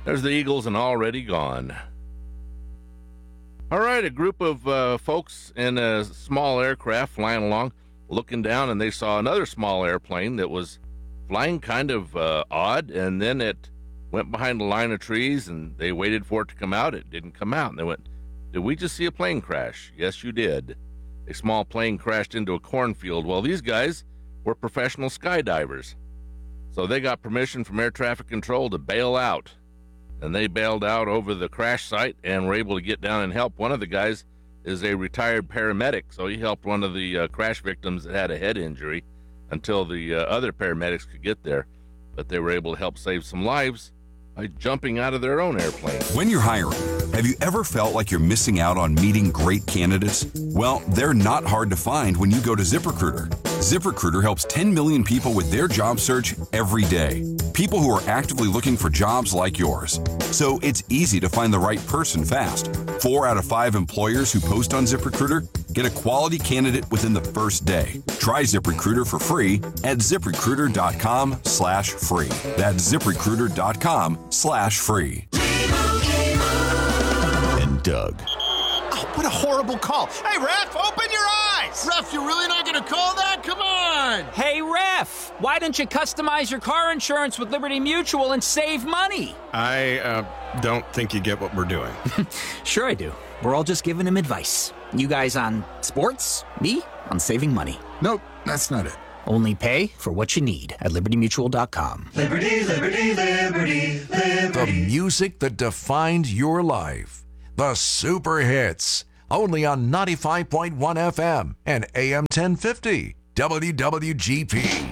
There's the Eagles and Already Gone. All right, a group of folks in a small aircraft flying along, looking down, and they saw another small airplane that was flying kind of odd, and then it went behind a line of trees, and they waited for it to come out. It didn't come out, and they went, "Did we just see a plane crash?" "Yes, you did. A small plane crashed into a cornfield." Well, these guys were professional skydivers, so they got permission from air traffic control to bail out. And they bailed out over the crash site and were able to get down and help. One of the guys is a retired paramedic, so he helped one of the crash victims that had a head injury until the other paramedics could get there. But they were able to help save some lives by jumping out of their own airplane. When you're hiring, have you ever felt like you're missing out on meeting great candidates? Well, they're not hard to find when you go to ZipRecruiter. ZipRecruiter helps 10 million people with their job search every day. People who are actively looking for jobs like yours. So it's easy to find the right person fast. 4 out of 5 employers who post on ZipRecruiter get a quality candidate within the first day. Try ZipRecruiter for free at ZipRecruiter.com/free. That's ZipRecruiter.com/free. And Doug. Oh, what a horrible call. Hey, ref, open your eyes. Ref, you're really not going to call that? Come on. Hey, ref, why don't you customize your car insurance with Liberty Mutual and save money? I don't think you get what we're doing. Sure I do. We're all just giving him advice. You guys on sports, me on saving money. Nope, that's not it. Only pay for what you need at libertymutual.com. Liberty, liberty, liberty, liberty. The music that defined your life. The super hits. Only on 95.1 FM and AM 1050. WWGP.